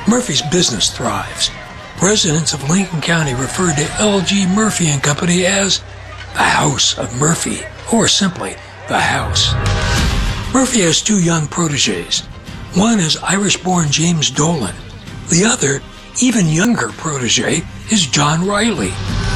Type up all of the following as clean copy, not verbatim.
Murphy's business thrives. Residents of Lincoln County refer to L.G. Murphy and Company as the House of Murphy, or simply the House. Murphy has two young protégés. One is Irish-born James Dolan. The other, even younger protégé, is John Riley.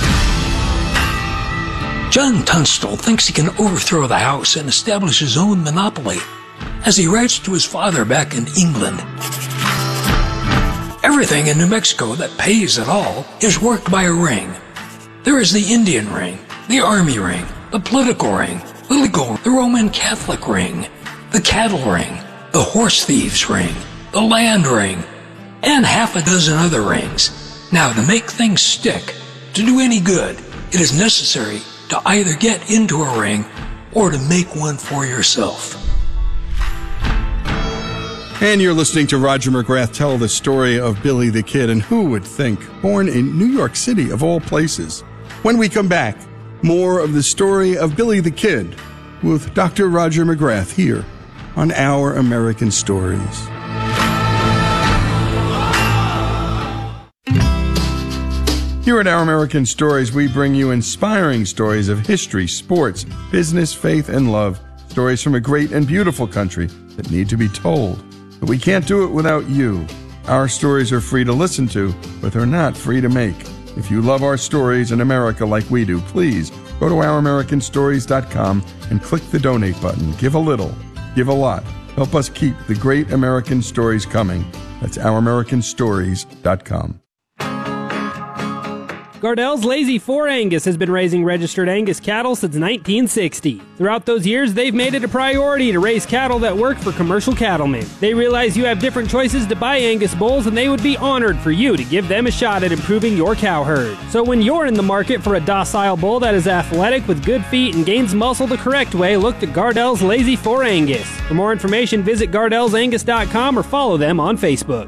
John Tunstall thinks he can overthrow the House and establish his own monopoly, as he writes to his father back in England. Everything in New Mexico that pays at all is worked by a ring. There is the Indian ring, the Army ring, the political ring, the legal, the Roman Catholic ring, the cattle ring, the horse thieves ring, the land ring, and half a dozen other rings. Now, to make things stick, to do any good, it is necessary to either get into a ring or to make one for yourself. And you're listening to Roger McGrath tell the story of Billy the Kid, and who would think, born in New York City of all places. When we come back, more of the story of Billy the Kid with Dr. Roger McGrath here on Our American Stories. Here at Our American Stories, we bring you inspiring stories of history, sports, business, faith, and love. Stories from a great and beautiful country that need to be told. But we can't do it without you. Our stories are free to listen to, but they're not free to make. If you love our stories in America like we do, please go to ouramericanstories.com and click the donate button. Give a little, give a lot. Help us keep the great American stories coming. That's ouramericanstories.com. Gardell's Lazy 4 Angus has been raising registered Angus cattle since 1960. Throughout those years, they've made it a priority to raise cattle that work for commercial cattlemen. They realize you have different choices to buy Angus bulls, and they would be honored for you to give them a shot at improving your cow herd. So when you're in the market for a docile bull that is athletic with good feet and gains muscle the correct way, look to Gardell's Lazy 4 Angus. For more information, visit GardellsAngus.com or follow them on Facebook.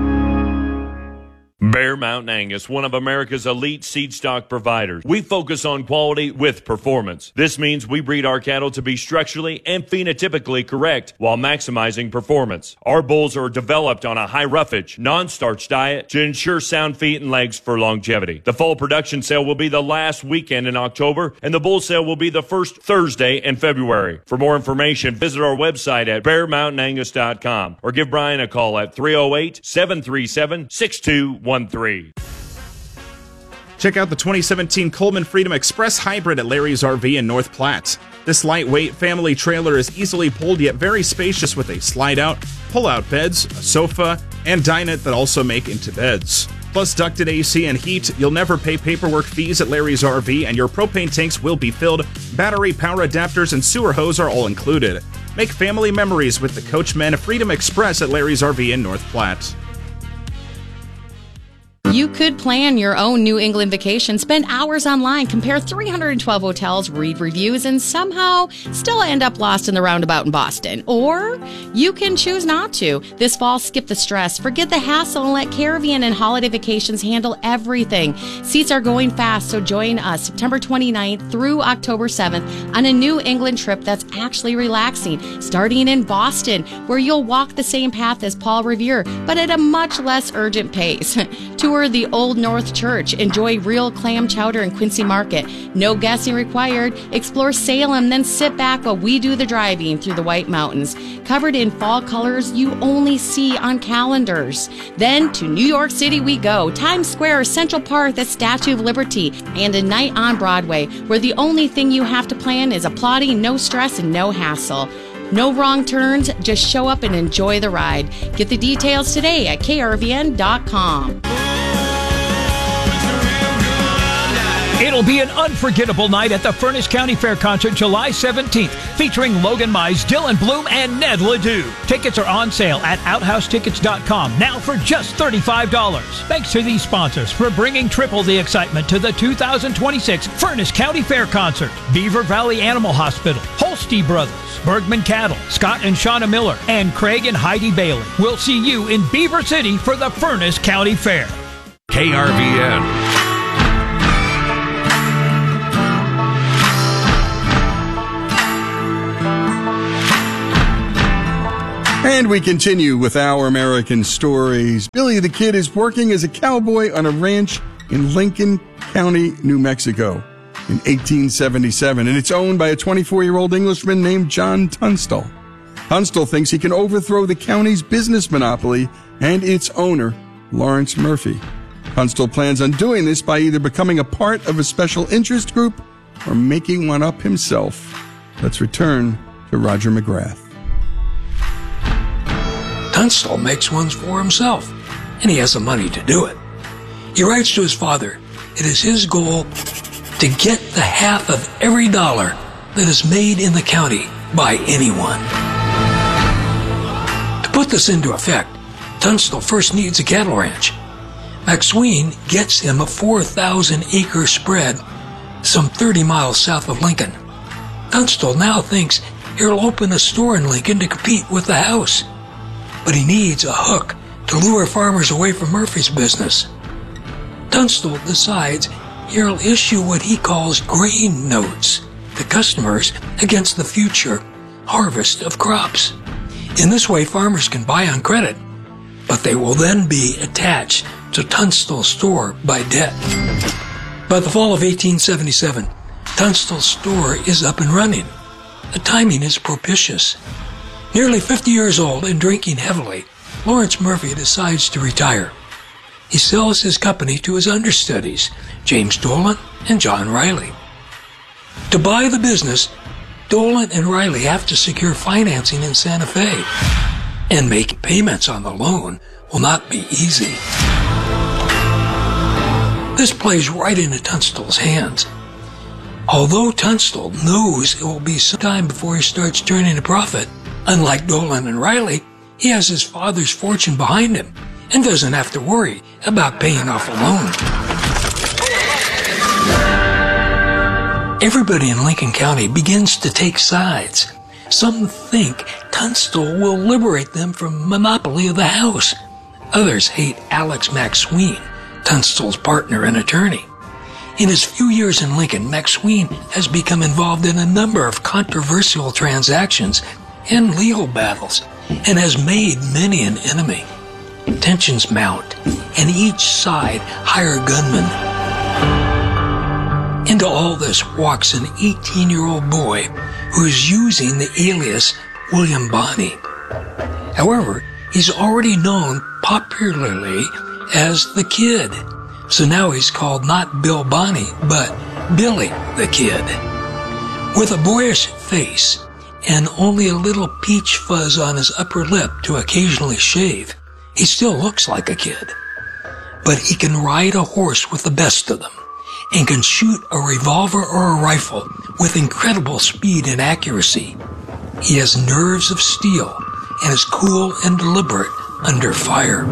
Bear Mountain Angus, one of America's elite seed stock providers. We focus on quality with performance. This means we breed our cattle to be structurally and phenotypically correct while maximizing performance. Our bulls are developed on a high roughage, non-starch diet to ensure sound feet and legs for longevity. The fall production sale will be the last weekend in October, and the bull sale will be the first Thursday in February. For more information, visit our website at bearmountainangus.com or give Brian a call at 308-737-6213. Check out the 2017 Coleman Freedom Express Hybrid at Larry's RV in North Platte. This lightweight family trailer is easily pulled yet very spacious with a slide-out, pull-out beds, a sofa, and dinette that also make into beds. Plus ducted AC and heat, you'll never pay paperwork fees at Larry's RV, and your propane tanks will be filled. Battery, power adapters, and sewer hose are all included. Make family memories with the Coachmen Freedom Express at Larry's RV in North Platte. You could plan your own New England vacation, spend hours online, compare 312 hotels, read reviews, and somehow still end up lost in the roundabout in Boston. Or you can choose not to. This fall, skip the stress, forget the hassle, and let Caribbean and Holiday Vacations handle everything. Seats are going fast, so join us September 29th through October 7th on a New England trip that's actually relaxing, starting in Boston, where you'll walk the same path as Paul Revere, but at a much less urgent pace. Tour the Old North Church, enjoy real clam chowder in Quincy Market. No guessing required. Explore Salem, then sit back while we do the driving through the White Mountains, covered in fall colors you only see on calendars. Then to New York City we go. Times Square, Central Park, the Statue of Liberty, and a night on Broadway, where the only thing you have to plan is applauding, no stress, and no hassle. No wrong turns, just show up and enjoy the ride. Get the details today at krvn.com. It'll be an unforgettable night at the Furnace County Fair Concert July 17th, featuring Logan Mize, Dylan Bloom, and Ned Ledoux. Tickets are on sale at OuthouseTickets.com now for just $35. Thanks to these sponsors for bringing triple the excitement to the 2026 Furnace County Fair Concert. Beaver Valley Animal Hospital, Holste Brothers, Bergman Cattle, Scott and Shauna Miller, and Craig and Heidi Bailey. We'll see you in Beaver City for the Furnace County Fair. KRVN. And we continue with Our American Stories. Billy the Kid is working as a cowboy on a ranch in Lincoln County, New Mexico in 1877, and it's owned by a 24-year-old Englishman named John Tunstall. Tunstall thinks he can overthrow the county's business monopoly and its owner, Lawrence Murphy. Tunstall plans on doing this by either becoming a part of a special interest group or making one up himself. Let's return to Roger McGrath. Tunstall makes ones for himself, and he has the money to do it. He writes to his father, it is his goal to get the half of every dollar that is made in the county by anyone. To put this into effect, Tunstall first needs a cattle ranch. McSween gets him a 4,000-acre spread some 30 miles south of Lincoln. Tunstall now thinks he'll open a store in Lincoln to compete with the house. But he needs a hook to lure farmers away from Murphy's business. Tunstall decides he'll issue what he calls grain notes to customers against the future harvest of crops. In this way, farmers can buy on credit, but they will then be attached to Tunstall's store by debt. By the fall of 1877, Tunstall's store is up and running. The timing is propitious. Nearly 50 years old and drinking heavily, Lawrence Murphy decides to retire. He sells his company to his understudies, James Dolan and John Riley. To buy the business, Dolan and Riley have to secure financing in Santa Fe, and making payments on the loan will not be easy. This plays right into Tunstall's hands. Although Tunstall knows it will be some time before he starts turning a profit, unlike Dolan and Riley, he has his father's fortune behind him and doesn't have to worry about paying off a loan. Everybody in Lincoln County begins to take sides. Some think Tunstall will liberate them from monopoly of the house. Others hate Alex McSween, Tunstall's partner and attorney. In his few years in Lincoln, McSween has become involved in a number of controversial transactions and legal battles, and has made many an enemy. Tensions mount, and each side hire gunmen. Into all this walks an 18-year-old boy who is using the alias William Bonney. However, he's already known popularly as the Kid, so now he's called not Bill Bonney, but Billy the Kid. With a boyish face and only a little peach fuzz on his upper lip to occasionally shave, he still looks like a kid. But he can ride a horse with the best of them, and can shoot a revolver or a rifle with incredible speed and accuracy. He has nerves of steel and is cool and deliberate under fire.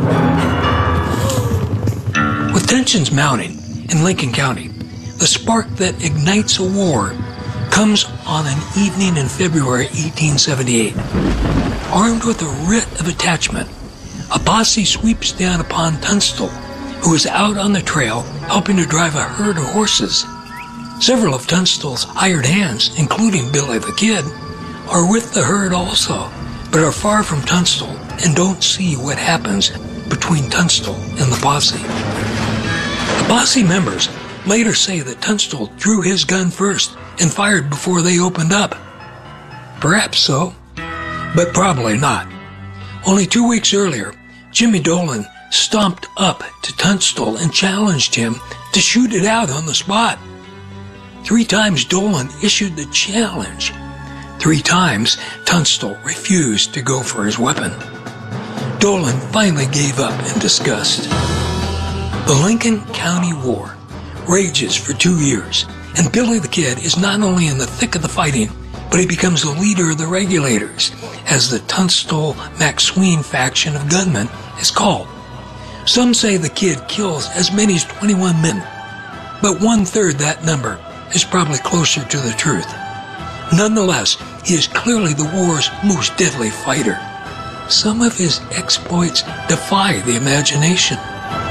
With tensions mounting in Lincoln County, the spark that ignites a war comes on an evening in February 1878. Armed with a writ of attachment, a posse sweeps down upon Tunstall, who is out on the trail helping to drive a herd of horses. Several of Tunstall's hired hands, including Billy the Kid, are with the herd also, but are far from Tunstall and don't see what happens between Tunstall and the posse. The posse members later say that Tunstall drew his gun first and fired before they opened up. Perhaps so, but probably not. Only 2 weeks earlier, Jimmy Dolan stomped up to Tunstall and challenged him to shoot it out on the spot. 3 times Dolan issued the challenge. 3 times Tunstall refused to go for his weapon. Dolan finally gave up in disgust. The Lincoln County War rages for 2 years, and Billy the Kid is not only in the thick of the fighting, but he becomes the leader of the Regulators, as the Tunstall-McSween faction of gunmen is called. Some say the Kid kills as many as 21 men, but 1/3 that number is probably closer to the truth. Nonetheless, he is clearly the war's most deadly fighter. Some of his exploits defy the imagination.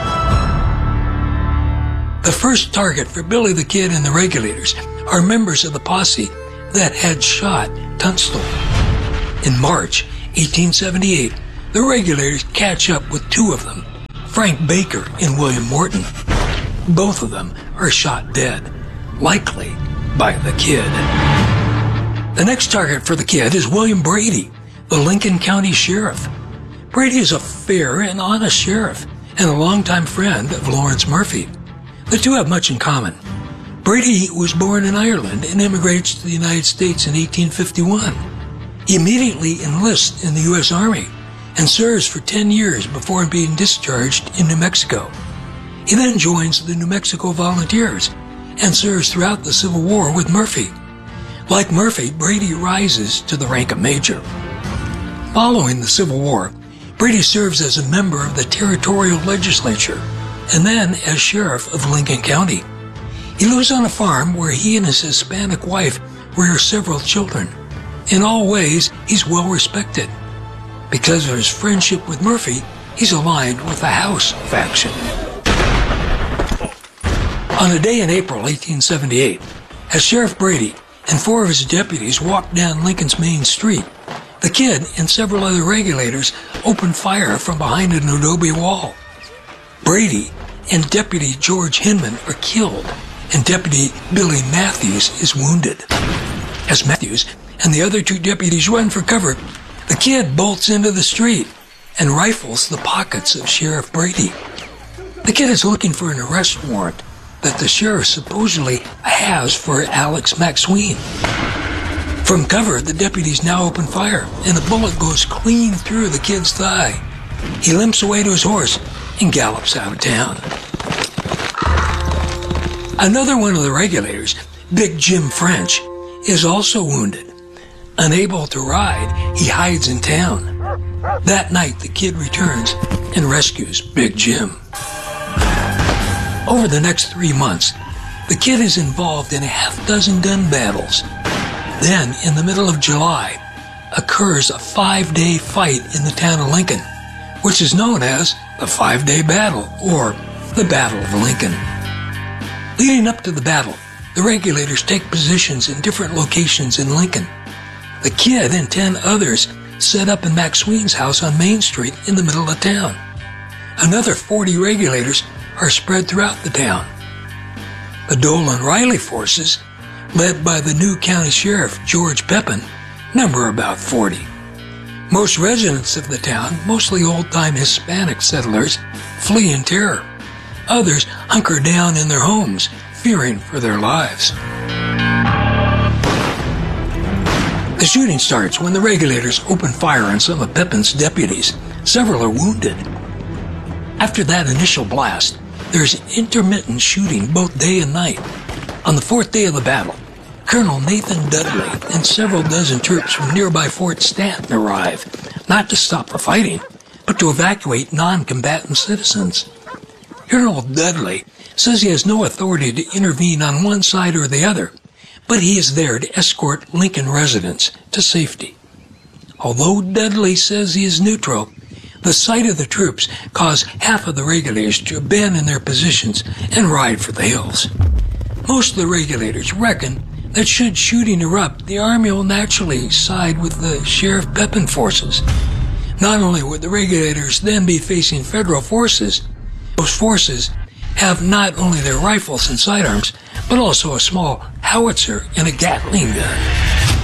The first target for Billy the Kid and the Regulators are members of the posse that had shot Tunstall. In March 1878, the regulators catch up with two of them, Frank Baker and William Morton. Both of them are shot dead, likely by the Kid. The next target for the Kid is William Brady, the Lincoln County Sheriff. Brady is a fair and honest sheriff and a longtime friend of Lawrence Murphy. The two have much in common. Brady was born in Ireland and immigrates to the United States in 1851. He immediately enlists in the U.S. Army and serves for 10 years before being discharged in New Mexico. He then joins the New Mexico Volunteers and serves throughout the Civil War with Murphy. Like Murphy, Brady rises to the rank of major. Following the Civil War, Brady serves as a member of the territorial legislature and then as sheriff of Lincoln County. He lives on a farm where he and his Hispanic wife rear several children. In all ways, he's well respected. Because of his friendship with Murphy, he's aligned with the House faction. On a day in April 1878, as Sheriff Brady and four of his deputies walked down Lincoln's main street, the Kid and several other regulators opened fire from behind an adobe wall. Brady and Deputy George Hinman are killed, and Deputy Billy Matthews is wounded. As Matthews and the other two deputies run for cover, the Kid bolts into the street and rifles the pockets of Sheriff Brady. The Kid is looking for an arrest warrant that the sheriff supposedly has for Alex McSween. From cover, the deputies now open fire, and the bullet goes clean through the Kid's thigh. He limps away to his horse and gallops out of town. Another one of the regulators, Big Jim French, is also wounded. Unable to ride, he hides in town. That night, the Kid returns and rescues Big Jim. Over the next 3 months, the Kid is involved in a half-dozen gun battles. Then, in the middle of July, occurs a 5-day fight in the town of Lincoln, which is known as the 5-Day Battle, or the Battle of Lincoln. Leading up to the battle, the regulators take positions in different locations in Lincoln. The Kid and 10 others set up in McSween's house on Main Street in the middle of town. Another 40 regulators are spread throughout the town. The Dole and Riley forces, led by the new county sheriff, George Pepin, number about 40. Most residents of the town, mostly old-time Hispanic settlers, flee in terror. Others hunker down in their homes, fearing for their lives. The shooting starts when the regulators open fire on some of Pepin's deputies. Several are wounded. After that initial blast, there's intermittent shooting both day and night. On the 4th day of the battle, Colonel Nathan Dudley and several dozen troops from nearby Fort Stanton arrive, not to stop the fighting, but to evacuate non-combatant citizens. Colonel Dudley says he has no authority to intervene on one side or the other, but he is there to escort Lincoln residents to safety. Although Dudley says he is neutral, the sight of the troops caused half of the regulators to abandon their positions and ride for the hills. Most of the regulators reckon that should shooting erupt, the Army will naturally side with the Sheriff Pepin forces. Not only would the regulators then be facing federal forces, those forces have not only their rifles and sidearms, but also a small howitzer and a Gatling gun.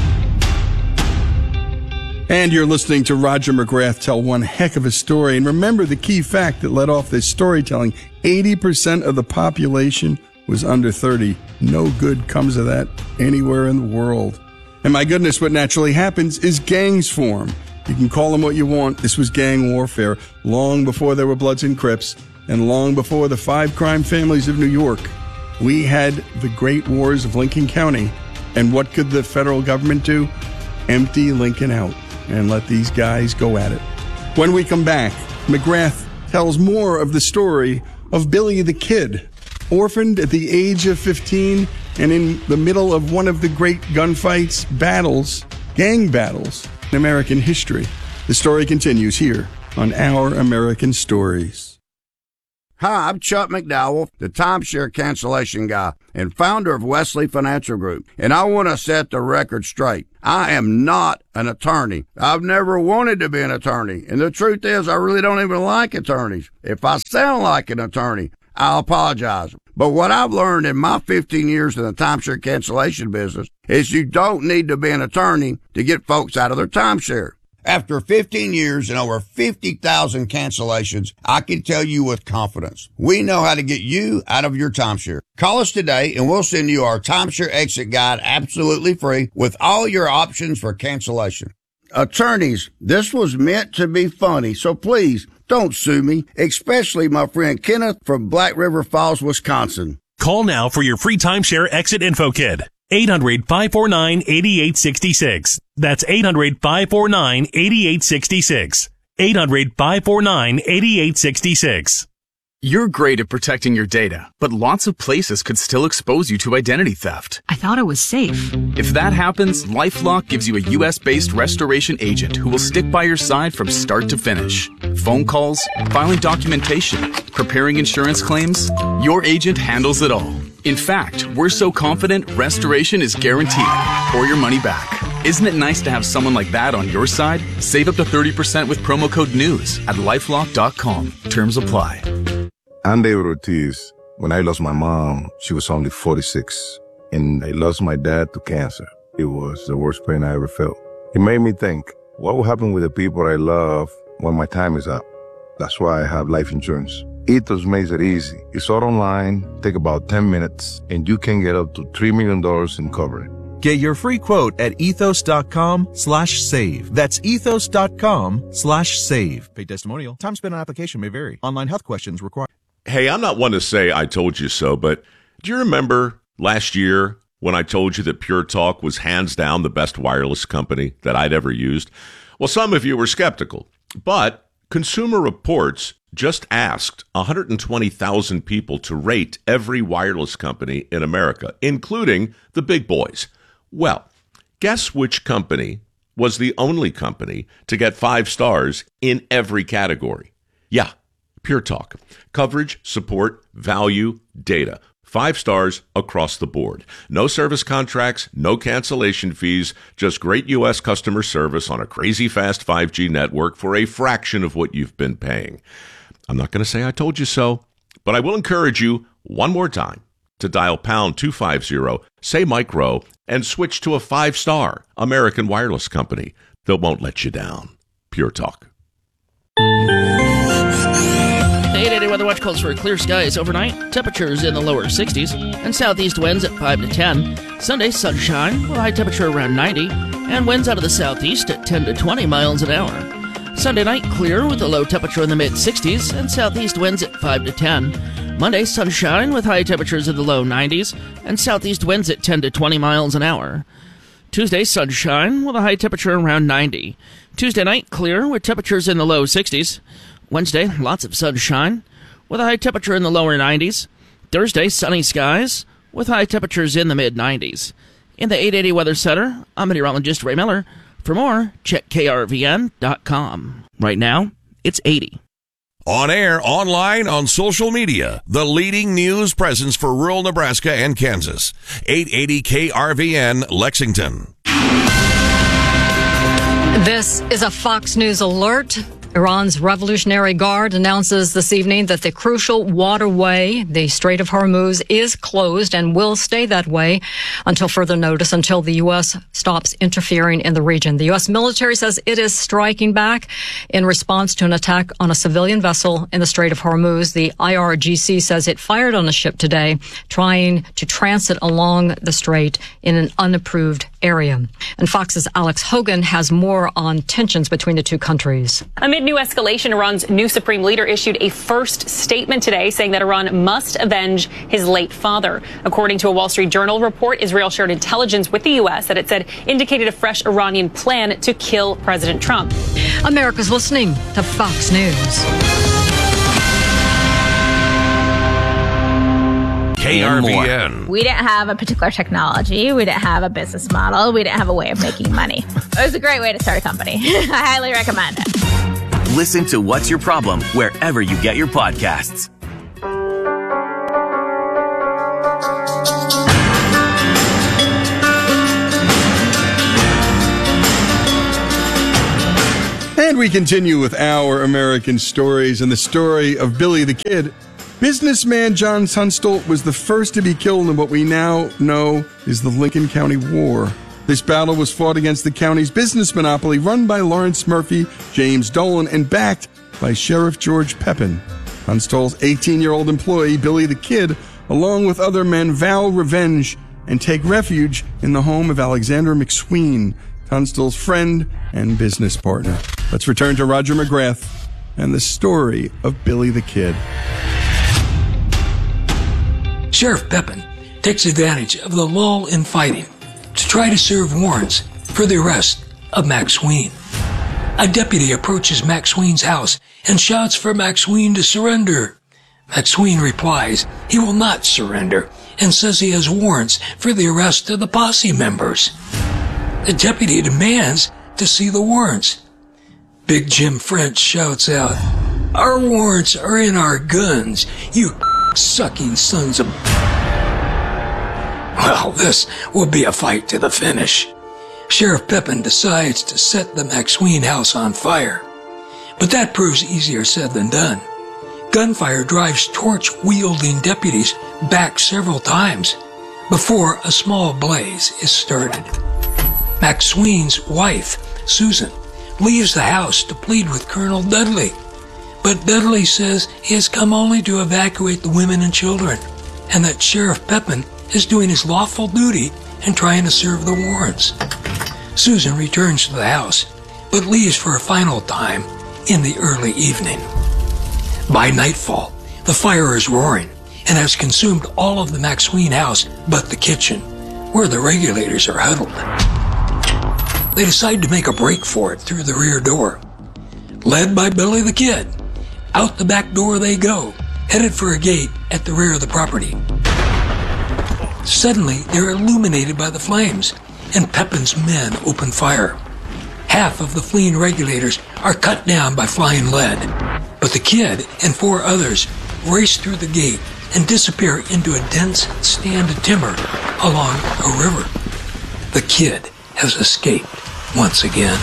And you're listening to Roger McGrath tell one heck of a story. And remember the key fact that led off this storytelling: 80% of the population was under 30. No good comes of that anywhere in the world. And my goodness, what naturally happens is gangs form. You can call them what you want. This was gang warfare long before there were Bloods and Crips, and long before the 5 crime families of New York. We had the great wars of Lincoln County. And what could the federal government do? Empty Lincoln out and let these guys go at it. When we come back, McGrath tells more of the story of Billy the Kid, orphaned at the age of 15 and in the middle of one of the great gunfights, battles, gang battles in American history. The story continues here on Our American Stories. Hi, I'm Chuck McDowell, the timeshare cancellation guy and founder of Wesley Financial Group, and I want to set the record straight. I am not an attorney. I've never wanted to be an attorney, and the truth is I really don't even like attorneys. If I sound like an attorney, I'll apologize. But what I've learned in my 15 years in the timeshare cancellation business is you don't need to be an attorney to get folks out of their timeshare. After 15 years and over 50,000 cancellations, I can tell you with confidence, we know how to get you out of your timeshare. Call us today and we'll send you our timeshare exit guide absolutely free with all your options for cancellation. Attorneys, this was meant to be funny, so please don't sue me, especially my friend Kenneth from Black River Falls, Wisconsin. Call now for your free timeshare exit info kit. 800-549-8866. That's 800-549-8866. 800-549-8866. You're great at protecting your data, but lots of places could still expose you to identity theft. I thought it was safe. If that happens, LifeLock gives you a U.S.-based restoration agent who will stick by your side from start to finish. Phone calls, filing documentation, preparing insurance claims, your agent handles it all. In fact, we're so confident restoration is guaranteed or your money back. Isn't it nice to have someone like that on your side? Save up to 30% with promo code NEWS at LifeLock.com. Terms apply. I'm David Ortiz. When I lost my mom, she was only 46. And I lost my dad to cancer. It was the worst pain I ever felt. It made me think, what will happen with the people I love when my time is up? That's why I have life insurance. Ethos makes it easy. It's all online, take about 10 minutes, and you can get up to $3 million in coverage. Get your free quote at ethos.com/save. That's ethos.com/save. Paid testimonial. Time spent on application may vary. Online health questions required. Hey, I'm not one to say I told you so, but do you remember last year when I told you that Pure Talk was hands down the best wireless company that I'd ever used? Well, some of you were skeptical, but Consumer Reports just asked 120,000 people to rate every wireless company in America, including the big boys. Well, guess which company was the only company to get 5 stars in every category? Yeah, Pure Talk. Coverage, support, value, data. 5 stars across the board. No service contracts, no cancellation fees, just great U.S. customer service on a crazy fast 5G network for a fraction of what you've been paying. I'm not going to say I told you so, but I will encourage you one more time to dial pound 250, say Mike Rowe, and switch to a 5-star American wireless company that won't let you down. Pure Talk. 880 Weather Watch calls for clear skies overnight. Temperatures in the lower 60s and southeast winds at 5 to 10. Sunday, sunshine with a high temperature around 90 and winds out of the southeast at 10 to 20 miles an hour. Sunday night, clear with a low temperature in the mid-60s and southeast winds at 5 to 10. Monday, sunshine with high temperatures in the low 90s and southeast winds at 10 to 20 miles an hour. Tuesday, sunshine with a high temperature around 90. Tuesday night, clear with temperatures in the low 60s. Wednesday, lots of sunshine with a high temperature in the lower 90s. Thursday, sunny skies with high temperatures in the mid-90s. In the 880 Weather Center, I'm meteorologist Ray Miller. For more, check krvn.com. Right now, it's 80. On air, online, on social media, the leading news presence for rural Nebraska and Kansas. 880 KRVN, Lexington. This is a Fox News alert. Iran's Revolutionary Guard announces this evening that the crucial waterway, the Strait of Hormuz, is closed and will stay that way until further notice, until the U.S. stops interfering in the region. The U.S. military says it is striking back in response to an attack on a civilian vessel in the Strait of Hormuz. The IRGC says it fired on a ship today trying to transit along the strait in an unapproved area. And Fox's Alex Hogan has more on tensions between the two countries. Amid new escalation, Iran's new supreme leader issued a first statement today saying that Iran must avenge his late father. According to a Wall Street Journal report, Israel shared intelligence with the U.S. that it said indicated a fresh Iranian plan to kill President Trump. America's listening to Fox News. KRVN. We didn't have a particular technology. We didn't have a business model. We didn't have a way of making money. It was a great way to start a company. I highly recommend it. Listen to What's Your Problem wherever you get your podcasts. And we continue with our American stories and the story of Billy the Kid. Businessman John Tunstall was the first to be killed in what we now know is the Lincoln County War. This battle was fought against the county's business monopoly run by Lawrence Murphy, James Dolan, and backed by Sheriff George Pepin. Tunstall's 18-year-old employee, Billy the Kid, along with other men, vow revenge and take refuge in the home of Alexander McSween, Tunstall's friend and business partner. Let's return to Roger McGrath and the story of Billy the Kid. Sheriff Pepin takes advantage of the lull in fighting to try to serve warrants for the arrest of McSween. A deputy approaches McSween's house and shouts for McSween to surrender. McSween replies he will not surrender and says he has warrants for the arrest of the posse members. The deputy demands to see the warrants. Big Jim French shouts out, "Our warrants are in our guns, you sucking sons of..." Well, this will be a fight to the finish. Sheriff Pepin decides to set the McSween house on fire. But that proves easier said than done. Gunfire drives torch-wielding deputies back several times before a small blaze is started. McSween's wife, Susan, leaves the house to plead with Colonel Dudley. But Dudley says he has come only to evacuate the women and children, and that Sheriff Pepin is doing his lawful duty and trying to serve the warrants. Susan returns to the house, but leaves for a final time in the early evening. By nightfall, the fire is roaring and has consumed all of the McSween house but the kitchen, where the regulators are huddled. They decide to make a break for it through the rear door. Led by Billy the Kid, out the back door they go, headed for a gate at the rear of the property. Suddenly, they're illuminated by the flames, and Pepin's men open fire. Half of the fleeing regulators are cut down by flying lead, but the Kid and 4 others race through the gate and disappear into a dense stand of timber along a river. The Kid has escaped once again.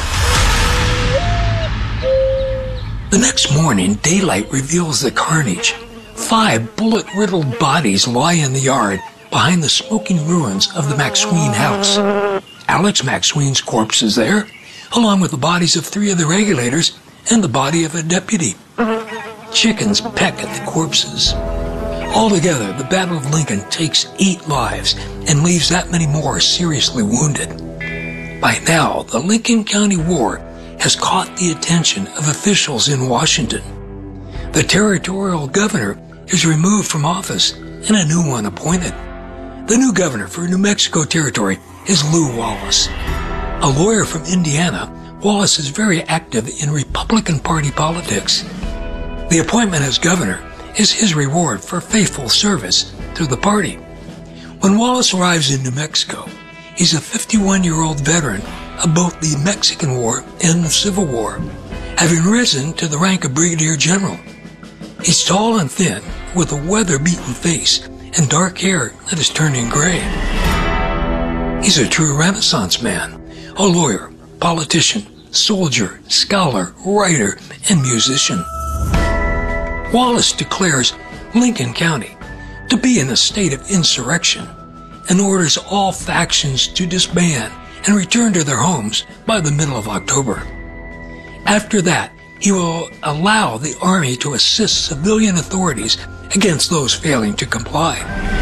The next morning, daylight reveals the carnage. 5 bullet-riddled bodies lie in the yard behind the smoking ruins of the McSween house. Alex McSween's corpse is there, along with the bodies of 3 of the regulators and the body of a deputy. Chickens peck at the corpses. Altogether, the Battle of Lincoln takes 8 lives and leaves that many more seriously wounded. By now, the Lincoln County War has caught the attention of officials in Washington. The territorial governor is removed from office and a new one appointed. The new governor for New Mexico Territory is Lew Wallace. A lawyer from Indiana, Wallace is very active in Republican Party politics. The appointment as governor is his reward for faithful service to the party. When Wallace arrives in New Mexico, he's a 51-year-old veteran of both the Mexican War and the Civil War, having risen to the rank of brigadier general. He's tall and thin, with a weather-beaten face and dark hair that is turning gray. He's a true Renaissance man, a lawyer, politician, soldier, scholar, writer, and musician. Wallace declares Lincoln County to be in a state of insurrection and orders all factions to disband and return to their homes by the middle of October. After that, he will allow the Army to assist civilian authorities against those failing to comply.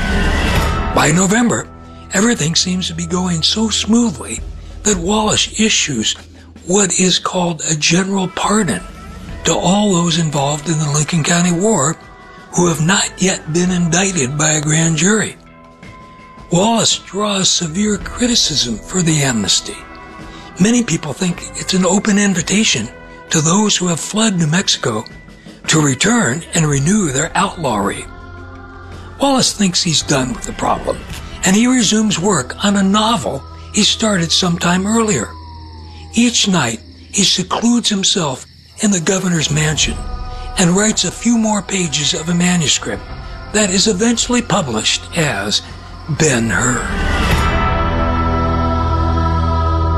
By November, everything seems to be going so smoothly that Wallace issues what is called a general pardon to all those involved in the Lincoln County War who have not yet been indicted by a grand jury. Wallace draws severe criticism for the amnesty. Many people think it's an open invitation to those who have fled New Mexico to return and renew their outlawry. Wallace thinks he's done with the problem, and he resumes work on a novel he started sometime earlier. Each night, he secludes himself in the governor's mansion and writes a few more pages of a manuscript that is eventually published as Ben-Hur.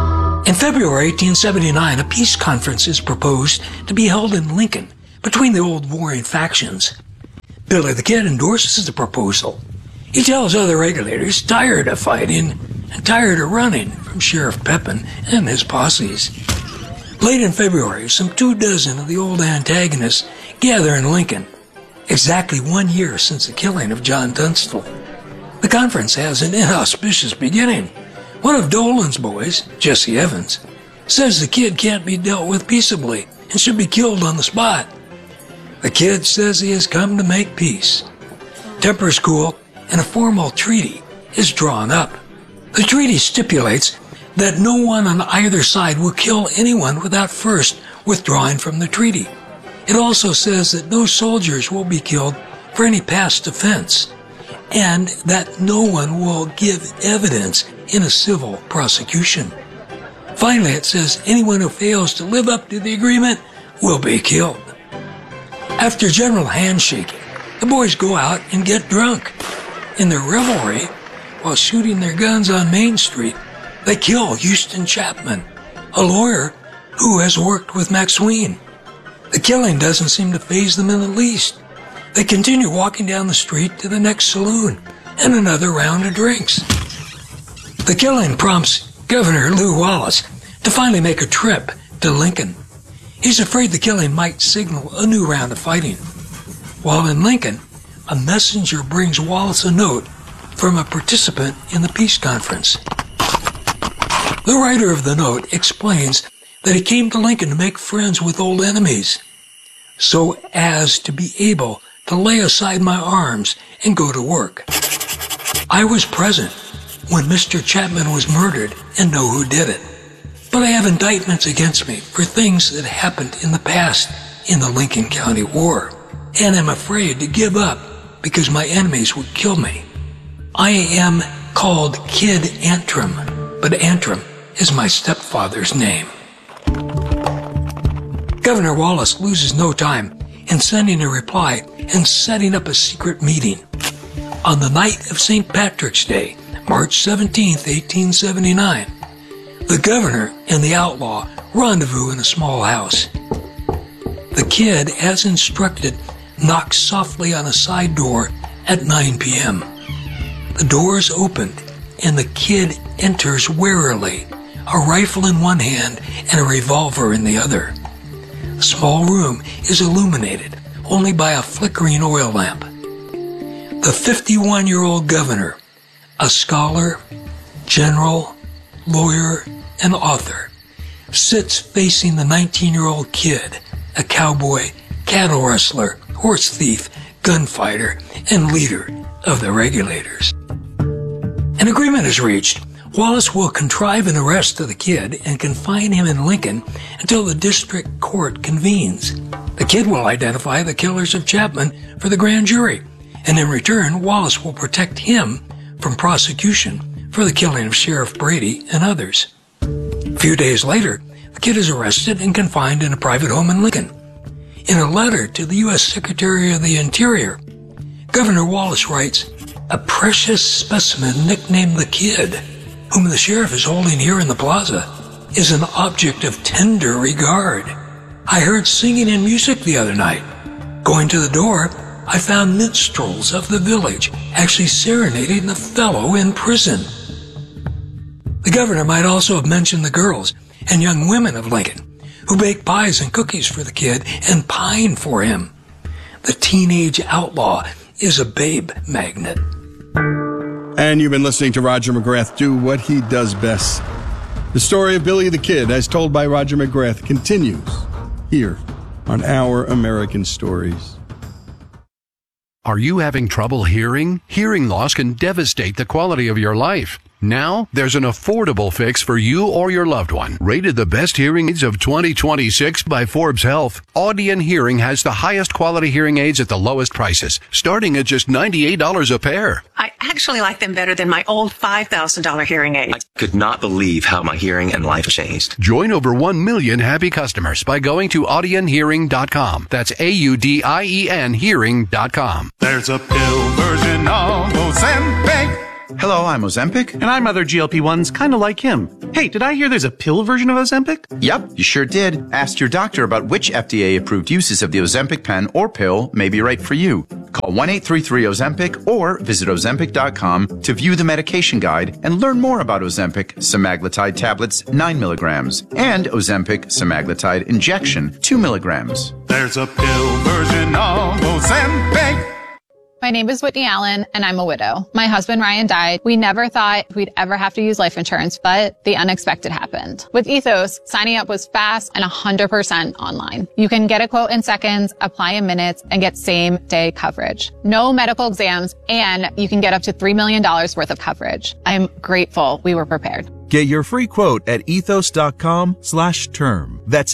In February 1879, a peace conference is proposed to be held in Lincoln between the old warring factions. Billy the Kid endorses the proposal. He tells other regulators tired of fighting and tired of running from Sheriff Pepin and his posses. Late in February, some 24 of the old antagonists gather in Lincoln, exactly 1 year since the killing of John Tunstall. The conference has an inauspicious beginning. One of Dolan's boys, Jesse Evans, says the Kid can't be dealt with peaceably and should be killed on the spot. The Kid says he has come to make peace. Tempers cool, and a formal treaty is drawn up. The treaty stipulates that no one on either side will kill anyone without first withdrawing from the treaty. It also says that no soldiers will be killed for any past offense, and that no one will give evidence in a civil prosecution. Finally, it says anyone who fails to live up to the agreement will be killed. After general handshaking, the boys go out and get drunk. In their revelry, while shooting their guns on Main Street, they kill Houston Chapman, a lawyer who has worked with McSween. The killing doesn't seem to faze them in the least. They continue walking down the street to the next saloon and another round of drinks. The killing prompts Governor Lew Wallace to finally make a trip to Lincoln. He's afraid the killing might signal a new round of fighting. While in Lincoln, a messenger brings Wallace a note from a participant in the peace conference. The writer of the note explains that he came to Lincoln to make friends with old enemies, so as to be able to lay aside my arms and go to work. I was present when Mr. Chapman was murdered and know who did it, but I have indictments against me for things that happened in the past in the Lincoln County War, and am afraid to give up because my enemies would kill me. I am called Kid Antrim, but Antrim is my stepfather's name. Governor Wallace loses no time in sending a reply and setting up a secret meeting. On the night of St. Patrick's Day, March 17, 1879, the governor and the outlaw rendezvous in a small house. The Kid, as instructed, knocks softly on a side door at 9 p.m. The door is opened, and the Kid enters warily, a rifle in one hand and a revolver in the other. The small room is illuminated only by a flickering oil lamp. The 51-year-old governor, a scholar, general, lawyer, and author, sits facing the 19-year-old Kid, a cowboy, cattle rustler, horse thief, gunfighter, and leader of the Regulators. An agreement is reached. Wallace will contrive an arrest of the Kid and confine him in Lincoln until the district court convenes. The Kid will identify the killers of Chapman for the grand jury, and in return, Wallace will protect him from prosecution for the killing of Sheriff Brady and others. A few days later, the Kid is arrested and confined in a private home in Lincoln. In a letter to the U.S. Secretary of the Interior, Governor Wallace writes, "A precious specimen nicknamed the Kid, whom the sheriff is holding here in the plaza, is an object of tender regard. I heard singing and music the other night. Going to the door, I found minstrels of the village actually serenading the fellow in prison." The governor might also have mentioned the girls and young women of Lincoln who bake pies and cookies for the Kid and pine for him. The teenage outlaw is a babe magnet. And you've been listening to Roger McGrath do what he does best. The story of Billy the Kid, as told by Roger McGrath, continues here on Our American Stories. Are you having trouble hearing? Hearing loss can devastate the quality of your life. Now, there's an affordable fix for you or your loved one. Rated the best hearing aids of 2026 by Forbes Health, Audion Hearing has the highest quality hearing aids at the lowest prices, starting at just $98 a pair. I actually like them better than my old $5,000 hearing aid. I could not believe how my hearing and life changed. Join over 1 million happy customers by going to audionhearing.com. That's AUDIEN hearing.com. There's a pill version of Ozempic Hello, I'm Ozempic. And I'm other GLP-1s kind of like him. Hey, did I hear there's a pill version of Ozempic? Yep, you sure did. Ask your doctor about which FDA-approved uses of the Ozempic pen or pill may be right for you. Call 1-833-OZEMPIC or visit Ozempic.com to view the medication guide and learn more about Ozempic semaglutide tablets 9 milligrams and Ozempic semaglutide injection 2 milligrams. There's a pill version of Ozempic. My name is Whitney Allen, and I'm a widow. My husband, Ryan, died. We never thought we'd ever have to use life insurance, but the unexpected happened. With Ethos, signing up was fast and 100% online. You can get a quote in seconds, apply in minutes, and get same-day coverage. No medical exams, and you can get up to $3 million worth of coverage. I'm grateful we were prepared. Get your free quote at ethos.com/term. That's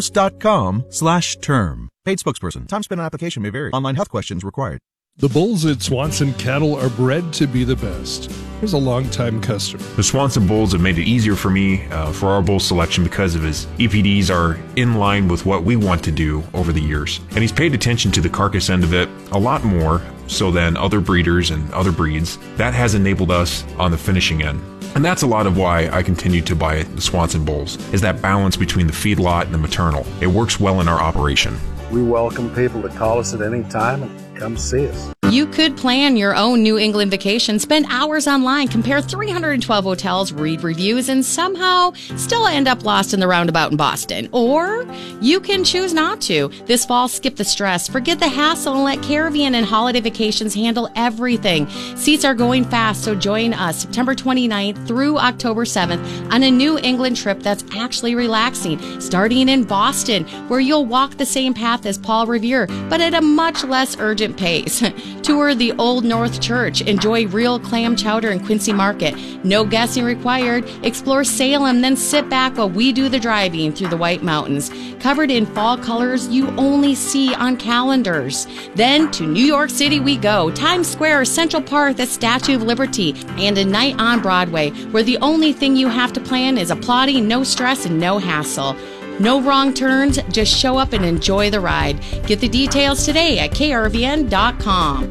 ethos.com/term. Paid spokesperson. Time spent on application may vary. Online health questions required. The bulls at Swanson Cattle are bred to be the best. Here's a longtime customer. The Swanson bulls have made it easier for me for our bull selection because of his EPDs are in line with what we want to do over the years. And he's paid attention to the carcass end of it a lot more so than other breeders and other breeds. That has enabled us on the finishing end. And that's a lot of why I continue to buy the Swanson bulls, is that balance between the feedlot and the maternal. It works well in our operation. We welcome people to call us at any time and come see us. You could plan your own New England vacation, spend hours online, compare 312 hotels, read reviews, and somehow still end up lost in the roundabout in Boston. Or you can choose not to. This fall, skip the stress, forget the hassle, and let Caravan and Holiday Vacations handle everything. Seats are going fast, so join us September 29th through October 7th on a New England trip that's actually relaxing, starting in Boston, where you'll walk the same path as Paul Revere, but at a much less urgent pace. Tour the Old North Church. Enjoy real clam chowder in Quincy Market. No guessing required. Explore Salem, then sit back while we do the driving through the White Mountains. Covered in fall colors you only see on calendars. Then to New York City we go. Times Square, Central Park, the Statue of Liberty, and a night on Broadway, where the only thing you have to plan is applauding, no stress, and no hassle. No wrong turns, just show up and enjoy the ride. Get the details today at krvn.com.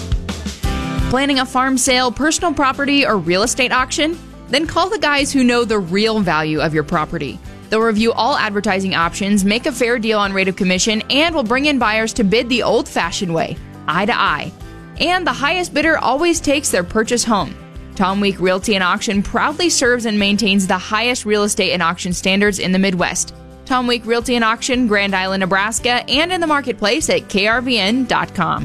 Planning a farm sale, personal property, or real estate auction? Then call the guys who know the real value of your property. They'll review all advertising options, make a fair deal on rate of commission, and will bring in buyers to bid the old-fashioned way, eye to eye. And the highest bidder always takes their purchase home. Tom Week Realty and Auction proudly serves and maintains the highest real estate and auction standards in the Midwest. Tom Week Realty and Auction, Grand Island, Nebraska, and in the marketplace at krvn.com.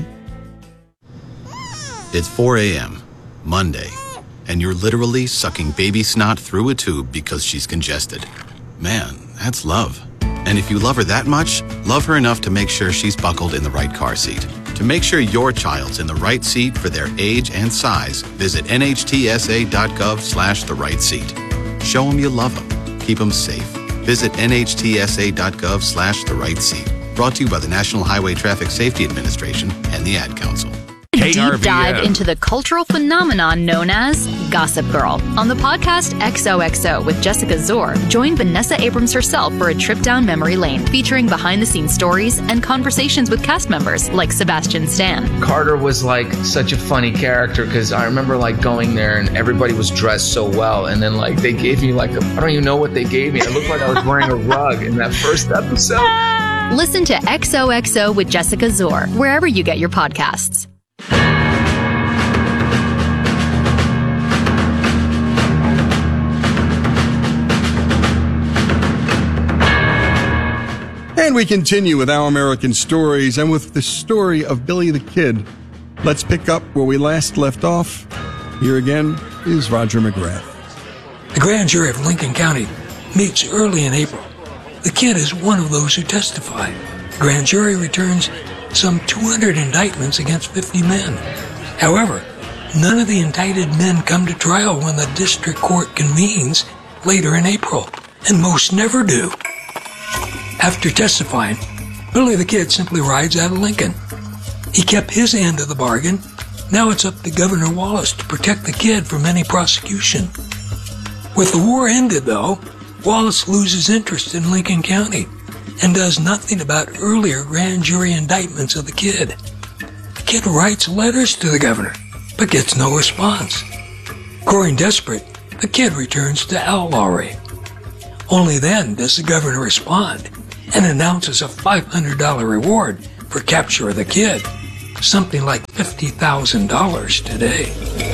It's 4 a.m., Monday, and you're literally sucking baby snot through a tube because she's congested. Man, that's love. And if you love her that much, love her enough to make sure she's buckled in the right car seat. To make sure your child's in the right seat for their age and size, visit nhtsa.gov/the-right seat. Show them you love them. Keep them safe. Visit nhtsa.gov/the-right seat. Brought to you by the National Highway Traffic Safety Administration and the Ad Council. Deep dive into the cultural phenomenon known as Gossip Girl. On the podcast XOXO with Jessica Zor, join Vanessa Abrams herself for a trip down memory lane, featuring behind-the-scenes stories and conversations with cast members like Sebastian Stan. Carter was like such a funny character because I remember like going there and everybody was dressed so well, and then like they gave me like I don't even know what they gave me. I looked like I was wearing a rug in that first episode. Listen to XOXO with Jessica Zor wherever you get your podcasts. And we continue with Our American Stories and with the story of Billy the Kid. Let's pick up where we last left off. Here again is Roger McGrath. The grand jury of Lincoln County meets early in April. The kid is one of those who testify. The grand jury returns some 200 indictments against 50 men. However, none of the indicted men come to trial when the district court convenes later in April, and most never do. After testifying, Billy the Kid simply rides out of Lincoln. He kept his end of the bargain. Now it's up to Governor Wallace to protect the kid from any prosecution. With the war ended, though, Wallace loses interest in Lincoln County and does nothing about earlier grand jury indictments of the kid. The kid writes letters to the governor, but gets no response. Growing desperate, the kid returns to outlawry. Only then does the governor respond and announces a $500 reward for capture of the kid, something like $50,000 today.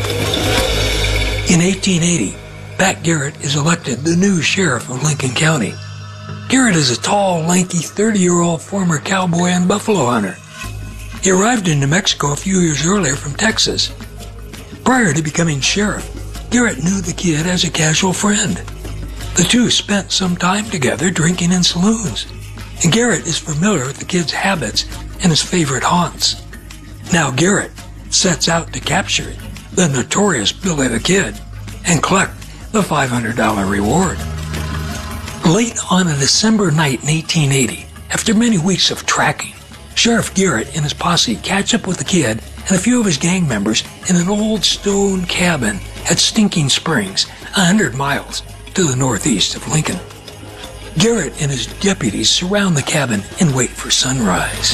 In 1880, Pat Garrett is elected the new sheriff of Lincoln County. Garrett is a tall, lanky, 30-year-old former cowboy and buffalo hunter. He arrived in New Mexico a few years earlier from Texas. Prior to becoming sheriff, Garrett knew the kid as a casual friend. The two spent some time together drinking in saloons, and Garrett is familiar with the kid's habits and his favorite haunts. Now Garrett sets out to capture the notorious Billy the Kid and collect the $500 reward. Late on a December night in 1880, after many weeks of tracking, Sheriff Garrett and his posse catch up with the kid and a few of his gang members in an old stone cabin at Stinking Springs, 100 miles to the northeast of Lincoln. Garrett and his deputies surround the cabin and wait for sunrise.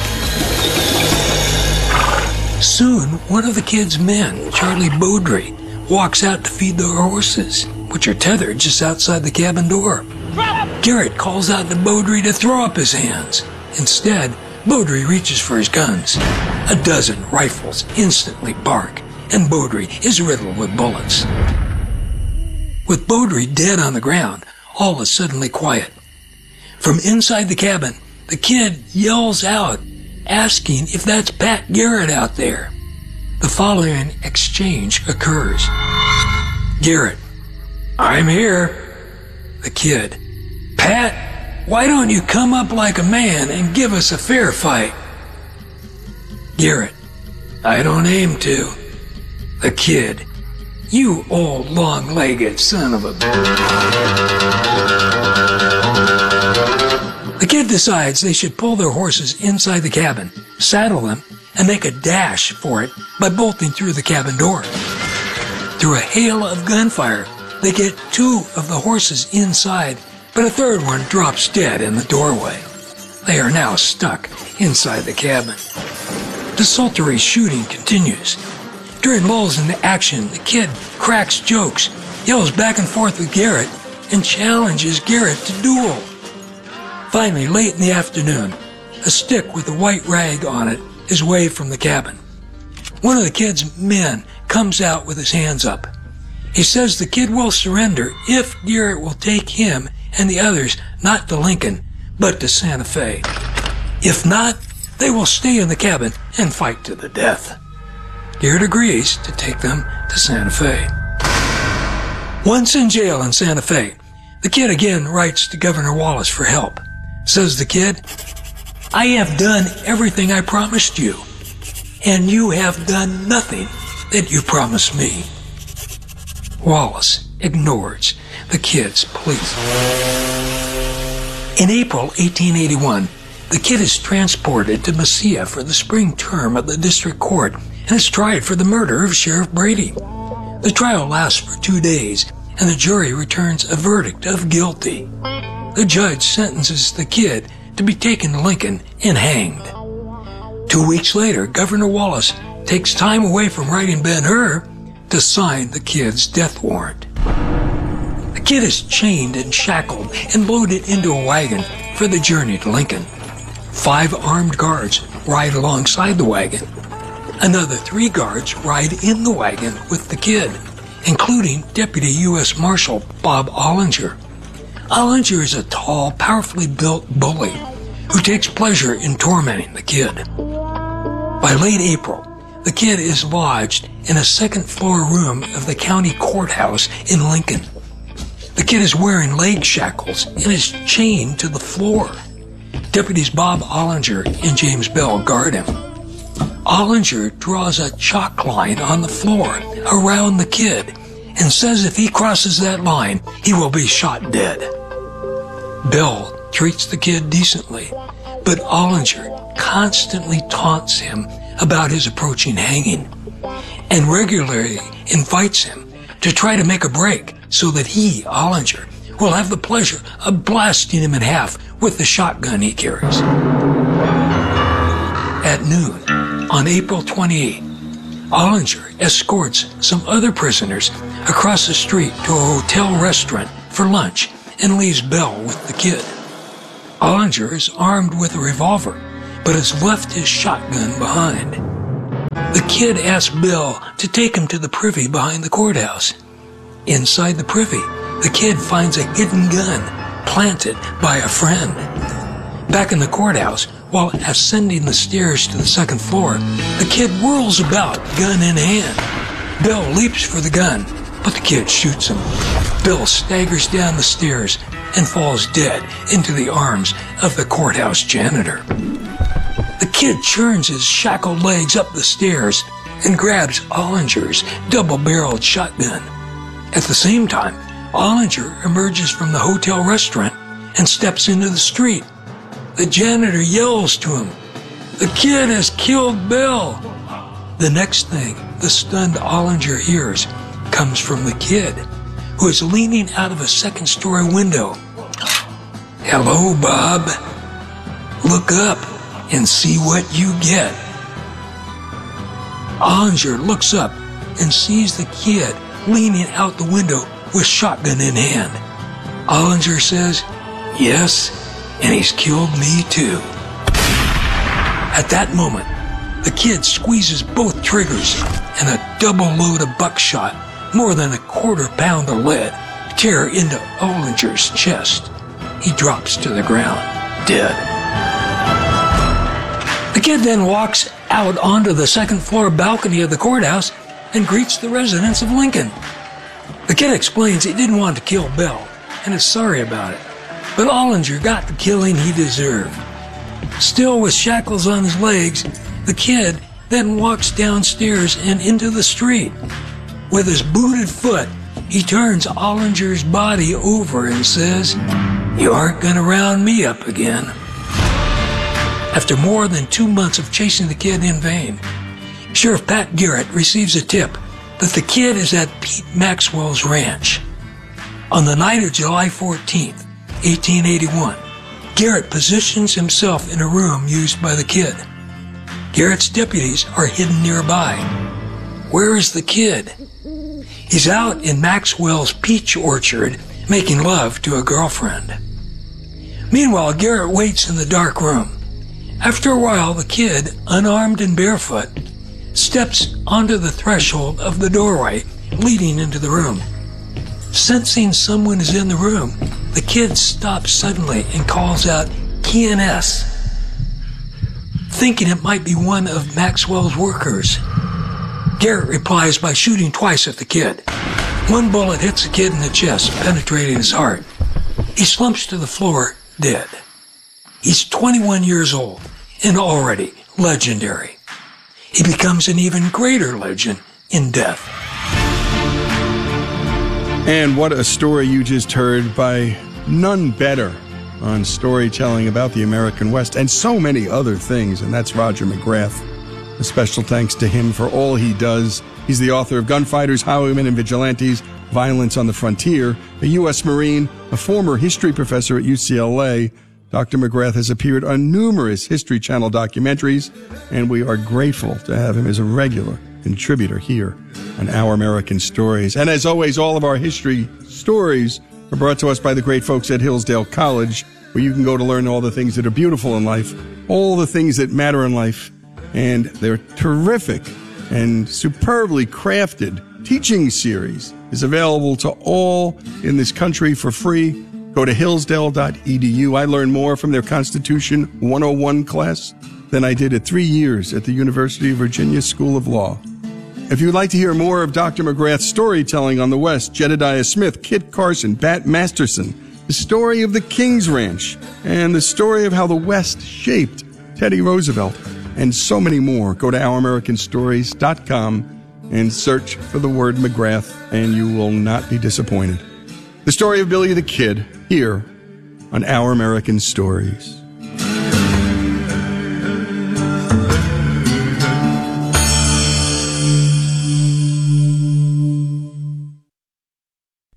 Soon, one of the kid's men, Charlie Beaudry, walks out to feed their horses, which are tethered just outside the cabin door. Garrett calls out to Beaudry to throw up his hands. Instead, Beaudry reaches for his guns. A dozen rifles instantly bark, and Beaudry is riddled with bullets. With Beaudry dead on the ground, all is suddenly quiet. From inside the cabin, the kid yells out, asking if that's Pat Garrett out there. The following exchange occurs. Garrett: "I'm here." The kid: "Pat, why don't you come up like a man and give us a fair fight?" Garrett: "I don't aim to." The kid: "You old long-legged son of a..." The kid decides they should pull their horses inside the cabin, saddle them, and make a dash for it by bolting through the cabin door. Through a hail of gunfire, they get two of the horses inside, but a third one drops dead in the doorway. They are now stuck inside the cabin. Desultory shooting continues. During lulls in the action, the kid cracks jokes, yells back and forth with Garrett, and challenges Garrett to duel. Finally, late in the afternoon, a stick with a white rag on it is waved from the cabin. One of the kid's men comes out with his hands up. He says the kid will surrender if Garrett will take him and the others not to Lincoln, but to Santa Fe. If not, they will stay in the cabin and fight to the death. Garrett agrees to take them to Santa Fe. Once in jail in Santa Fe, the kid again writes to Governor Wallace for help. Says the kid: "I have done everything I promised you, and you have done nothing that you promised me." Wallace ignores the kid's pleas. In April 1881, the kid is transported to Mesilla for the spring term of the district court and is tried for the murder of Sheriff Brady. The trial lasts for 2 days, and the jury returns a verdict of guilty. The judge sentences the kid to be taken to Lincoln and hanged. 2 weeks later, Governor Wallace takes time away from writing Ben-Hur to sign the kid's death warrant. The kid is chained and shackled and loaded into a wagon for the journey to Lincoln. 5 armed guards ride alongside the wagon. Another 3 guards ride in the wagon with the kid, including Deputy U.S. Marshal Bob Ollinger. Ollinger is a tall, powerfully built bully who takes pleasure in tormenting the kid. By late April, the kid is lodged in a second-floor room of the county courthouse in Lincoln. The kid is wearing leg shackles and is chained to the floor. Deputies Bob Ollinger and James Bell guard him. Ollinger draws a chalk line on the floor around the kid and says if he crosses that line, he will be shot dead. Bell treats the kid decently, but Ollinger constantly taunts him about his approaching hanging and regularly invites him to try to make a break so that he, Ollinger, will have the pleasure of blasting him in half with the shotgun he carries. At noon, on April 28, Ollinger escorts some other prisoners across the street to a hotel restaurant for lunch and leaves Bell with the kid. Ollinger is armed with a revolver, but has left his shotgun behind. The kid asks Bell to take him to the privy behind the courthouse. Inside the privy, the kid finds a hidden gun planted by a friend. Back in the courthouse, while ascending the stairs to the second floor, the kid whirls about, gun in hand. Bell leaps for the gun, but the kid shoots him. Bell staggers down the stairs and falls dead into the arms of the courthouse janitor. The kid churns his shackled legs up the stairs and grabs Ollinger's double-barreled shotgun. At the same time, Ollinger emerges from the hotel restaurant and steps into the street. The janitor yells to him, "The kid has killed Bell." The next thing the stunned Ollinger hears comes from the kid, who is leaning out of a second-story window. "Hello, Bob. Look up and see what you get." Ollinger looks up and sees the kid leaning out the window with shotgun in hand. Ollinger says, "Yes, and he's killed me too." At that moment, the kid squeezes both triggers and a double load of buckshot, more than a quarter-pound of lead, tear into Ollinger's chest. He drops to the ground, dead. The kid then walks out onto the second-floor balcony of the courthouse and greets the residents of Lincoln. The kid explains he didn't want to kill Bell and is sorry about it, but Ollinger got the killing he deserved. Still with shackles on his legs, the kid then walks downstairs and into the street. With his booted foot, he turns Ollinger's body over and says, "You aren't going to round me up again." After more than 2 months of chasing the kid in vain, Sheriff Pat Garrett receives a tip that the kid is at Pete Maxwell's ranch. On the night of July 14th, 1881, Garrett positions himself in a room used by the kid. Garrett's deputies are hidden nearby. Where is the kid? He's out in Maxwell's peach orchard making love to a girlfriend. Meanwhile, Garrett waits in the dark room. After a while, the kid, unarmed and barefoot, steps onto the threshold of the doorway leading into the room. Sensing someone is in the room, the kid stops suddenly and calls out, "KNS," thinking it might be one of Maxwell's workers. Garrett replies by shooting twice at the kid. One bullet hits the kid in the chest, penetrating his heart. He slumps to the floor, dead. He's 21 years old and already legendary. He becomes an even greater legend in death. And what a story you just heard by none better on storytelling about the American West and so many other things, and that's Roger McGrath. A special thanks to him for all he does. He's the author of Gunfighters, Highwaymen, and Vigilantes, Violence on the Frontier, a U.S. Marine, a former history professor at UCLA. Dr. McGrath has appeared on numerous History Channel documentaries, and we are grateful to have him as a regular contributor here on Our American Stories. And as always, all of our history stories are brought to us by the great folks at Hillsdale College, where you can go to learn all the things that are beautiful in life, all the things that matter in life, and their terrific and superbly crafted teaching series is available to all in this country for free. Go to hillsdale.edu. I learned more from their Constitution 101 class than I did at 3 years at the University of Virginia School of Law. If you'd like to hear more of Dr. McGrath's storytelling on the West, Jedediah Smith, Kit Carson, Bat Masterson, the story of the King's Ranch, and the story of how the West shaped Teddy Roosevelt, and so many more, go to OurAmericanStories.com and search for the word McGrath, and you will not be disappointed. The story of Billy the Kid, here on Our American Stories.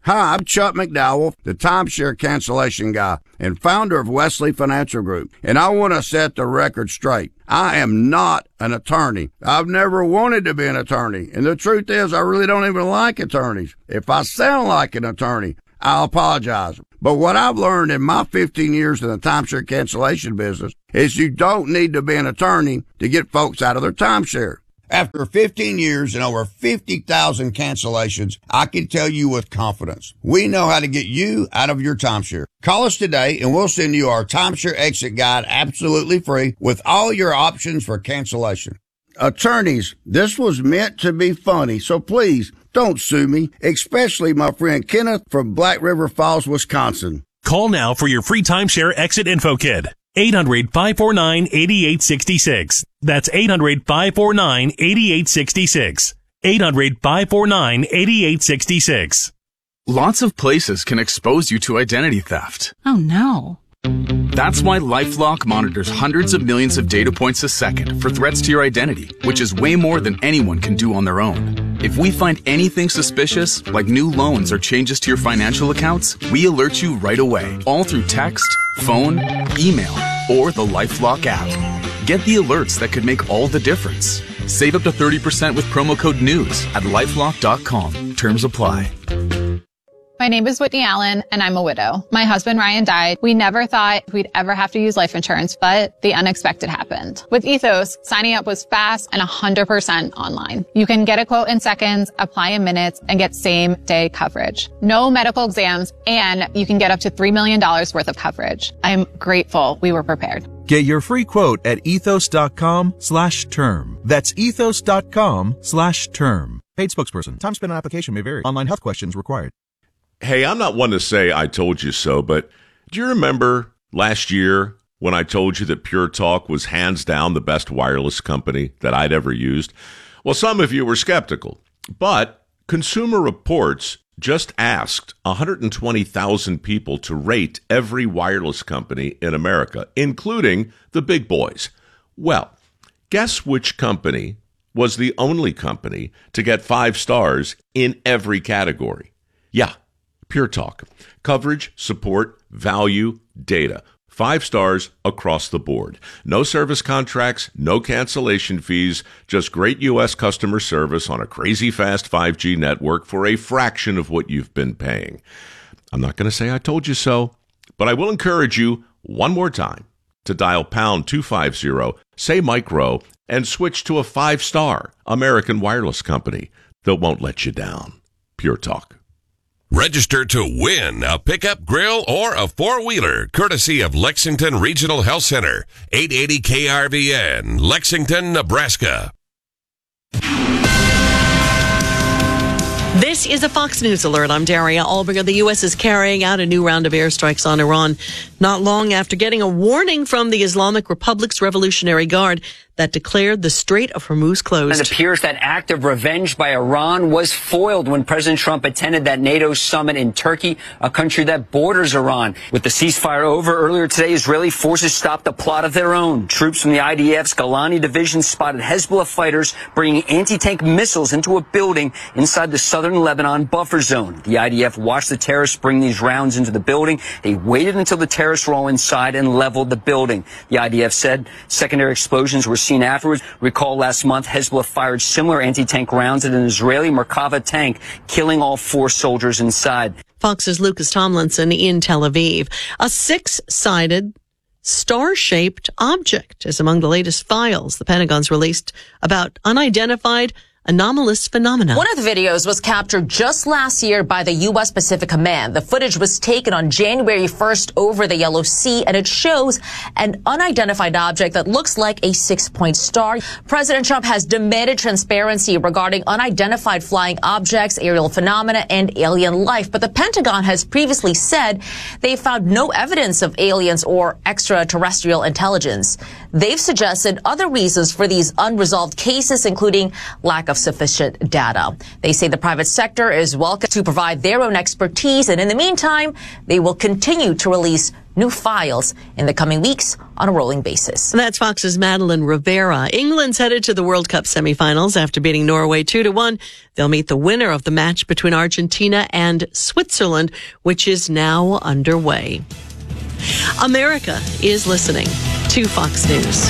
Hi, I'm Chuck McDowell, the timeshare cancellation guy and founder of Wesley Financial Group, and I want to set the record straight. I am not an attorney. I've never wanted to be an attorney, and the truth is I really don't even like attorneys. If I sound like an attorney, I'll apologize. But what I've learned in my 15 years in the timeshare cancellation business is you don't need to be an attorney to get folks out of their timeshare. After 15 years and over 50,000 cancellations, I can tell you with confidence, we know how to get you out of your timeshare. Call us today and we'll send you our timeshare exit guide absolutely free with all your options for cancellation. Attorneys, this was meant to be funny, so please don't sue me, especially my friend Kenneth from Black River Falls, Wisconsin. Call now for your free timeshare exit info kit. 800-549-8866. That's 800-549-8866. 800-549-8866. Lots of places can expose you to identity theft. Oh, no. That's why LifeLock monitors hundreds of millions of data points a second for threats to your identity, which is way more than anyone can do on their own. If we find anything suspicious, like new loans or changes to your financial accounts, we alert you right away, all through text, phone, email, or the LifeLock app. Get the alerts that could make all the difference. Save up to 30% with promo code NEWS at LifeLock.com. Terms apply. My name is Whitney Allen, and I'm a widow. My husband, Ryan, died. We never thought we'd ever have to use life insurance, but the unexpected happened. With Ethos, signing up was fast and 100% online. You can get a quote in seconds, apply in minutes, and get same-day coverage. No medical exams, and you can get up to $3 million worth of coverage. I'm grateful we were prepared. Get your free quote at ethos.com/term. That's ethos.com/term. Paid spokesperson. Time spent on application may vary. Online health questions required. Hey, I'm not one to say I told you so, but do you remember last year when I told you that Pure Talk was hands down the best wireless company that I'd ever used? Well, some of you were skeptical, but Consumer Reports just asked 120,000 people to rate every wireless company in America, including the big boys. Well, guess which company was the only company to get 5 stars in every category? Yeah. Pure Talk. Coverage, support, value, data. 5 stars across the board. No service contracts, no cancellation fees, just great U.S. customer service on a crazy fast 5G network for a fraction of what you've been paying. I'm not going to say I told you so, but I will encourage you one more time to dial pound 250, say micro, and switch to a 5-star American wireless company that won't let you down. Pure Talk. Register to win a pickup, grill, or a four-wheeler, courtesy of Lexington Regional Health Center, 880 KRVN, Lexington, Nebraska. This is a Fox News alert. I'm Daria Albringer. The U.S. is carrying out a new round of airstrikes on Iran, not long after getting a warning from the Islamic Republic's Revolutionary Guard that declared the Strait of Hormuz closed. It appears that act of revenge by Iran was foiled when President Trump attended that NATO summit in Turkey, a country that borders Iran. With the ceasefire over earlier today, Israeli forces stopped a plot of their own. Troops from the IDF's Golani division spotted Hezbollah fighters bringing anti-tank missiles into a building inside the southern Lebanon buffer zone. The IDF watched the terrorists bring these rounds into the building. They waited until the terrorists were all inside and leveled the building. The IDF said secondary explosions were seen afterwards. Recall last month, Hezbollah fired similar anti-tank rounds at an Israeli Merkava tank, killing all 4 soldiers inside. Fox's Lucas Tomlinson in Tel Aviv. A 6-sided star-shaped object is among the latest files the Pentagon's released about unidentified anomalous phenomena. One of the videos was captured just last year by the U.S. Pacific Command. The footage was taken on January 1st over the Yellow Sea, and it shows an unidentified object that looks like a 6-point star. President Trump has demanded transparency regarding unidentified flying objects, aerial phenomena, and alien life. But the Pentagon has previously said they found no evidence of aliens or extraterrestrial intelligence. They've suggested other reasons for these unresolved cases, including lack of sufficient data. They say the private sector is welcome to provide their own expertise, and in the meantime, they will continue to release new files in the coming weeks on a rolling basis. That's Fox's Madeline Rivera. England's headed to the World Cup semifinals after beating Norway 2-1. They'll meet the winner of the match between Argentina and Switzerland, which is now underway. America is listening to Fox News.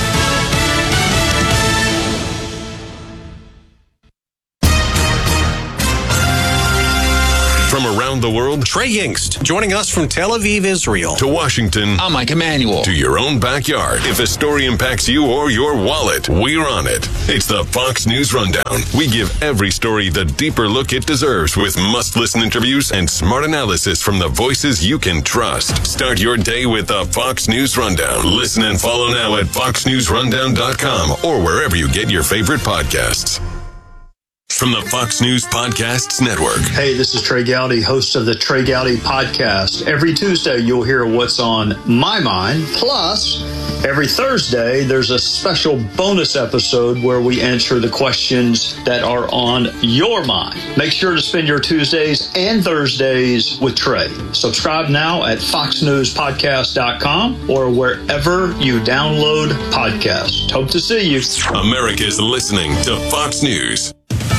From around the world, Trey Yingst, joining us from Tel Aviv, Israel. To Washington, I'm Mike Emanuel. To your own backyard. If a story impacts you or your wallet, we're on it. It's the Fox News Rundown. We give every story the deeper look it deserves with must-listen interviews and smart analysis from the voices you can trust. Start your day with the Fox News Rundown. Listen and follow now at foxnewsrundown.com or wherever you get your favorite podcasts. From the Fox News Podcasts Network. Hey, this is Trey Gowdy, host of the Trey Gowdy Podcast. Every Tuesday, you'll hear what's on my mind. Plus, every Thursday, there's a special bonus episode where we answer the questions that are on your mind. Make sure to spend your Tuesdays and Thursdays with Trey. Subscribe now at foxnewspodcast.com or wherever you download podcasts. Hope to see you. America's listening to Fox News.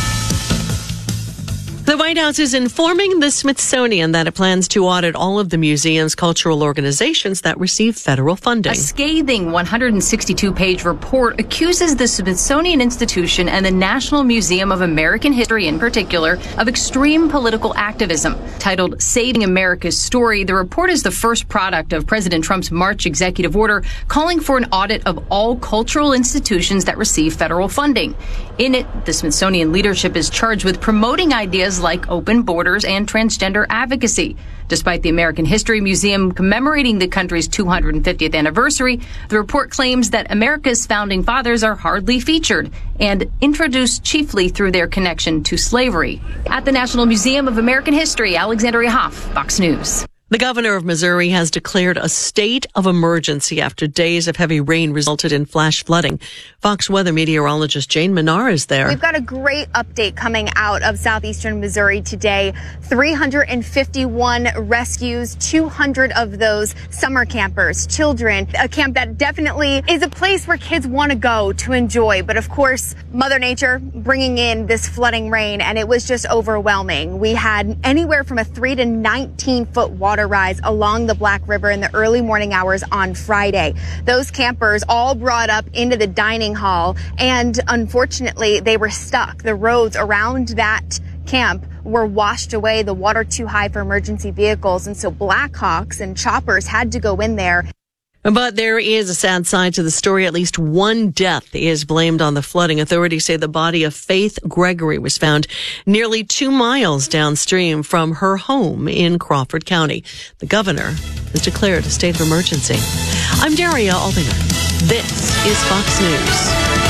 The White House is informing the Smithsonian that it plans to audit all of the museum's cultural organizations that receive federal funding. A scathing 162-page report accuses the Smithsonian Institution and the National Museum of American History in particular of extreme political activism. Titled Saving America's Story, the report is the first product of President Trump's March executive order calling for an audit of all cultural institutions that receive federal funding. In it, the Smithsonian leadership is charged with promoting ideas like open borders and transgender advocacy. Despite the American History Museum commemorating the country's 250th anniversary, the report claims that America's founding fathers are hardly featured and introduced chiefly through their connection to slavery. At the National Museum of American History, Alexandria Hoff, Fox News. The governor of Missouri has declared a state of emergency after days of heavy rain resulted in flash flooding. Fox weather meteorologist Jane Menard is there. We've got a great update coming out of southeastern Missouri today. 351 rescues, 200 of those summer campers, children. A camp that definitely is a place where kids want to go to enjoy. But of course, Mother Nature bringing in this flooding rain, and it was just overwhelming. We had anywhere from a 3 to 19-foot water rise along the Black River in the early morning hours on Friday. Those campers all brought up into the dining hall, and unfortunately, they were stuck. The roads around that camp were washed away, the water too high for emergency vehicles, and so Blackhawks and choppers had to go in there. But there is a sad side to the story. At least one death is blamed on the flooding. Authorities say the body of Faith Gregory was found nearly 2 miles downstream from her home in Crawford County. The governor has declared a state of emergency. I'm Daria Albinger. This is Fox News.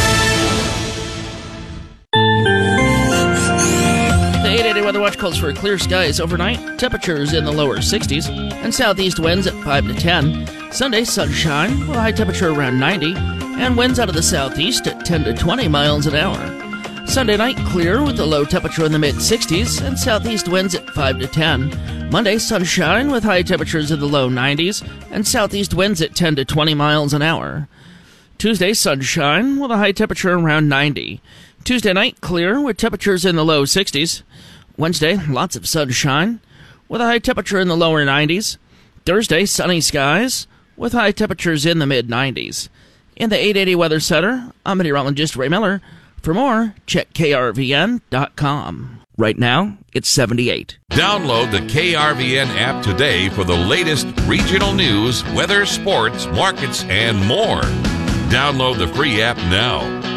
The 880 Weather Watch calls for clear skies overnight. Temperatures in the lower 60s and southeast winds at 5 to 10. Sunday, sunshine with a high temperature around 90 and winds out of the southeast at 10 to 20 miles an hour. Sunday night, clear with a low temperature in the mid-60s and southeast winds at 5 to 10. Monday, sunshine with high temperatures in the low 90s and southeast winds at 10 to 20 miles an hour. Tuesday, sunshine with a high temperature around 90. Tuesday night, clear with temperatures in the low 60s. Wednesday, lots of sunshine with a high temperature in the lower 90s. Thursday, sunny skies with high temperatures in the mid-90s. In the 880 Weather Center, I'm meteorologist Ray Miller. For more, check KRVN.com. Right now, it's 78. Download the KRVN app today for the latest regional news, weather, sports, markets, and more. Download the free app now.